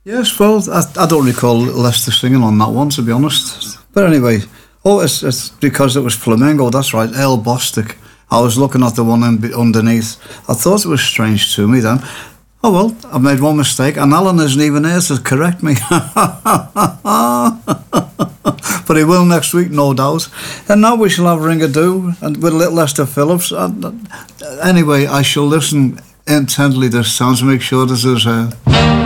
Yes, well, I don't recall Lester singing on that one, to be honest. But anyway, it's because it was flamenco, that's right, El Bostic. I was looking at the one underneath. I thought it was strange to me then. Oh well, I made one mistake, and Alan isn't even here to correct me. But he will next week, no doubt. And now we shall have Ring-a-Doo and with little Lester Phillips. Anyway, I shall listen intently this time to make sure this is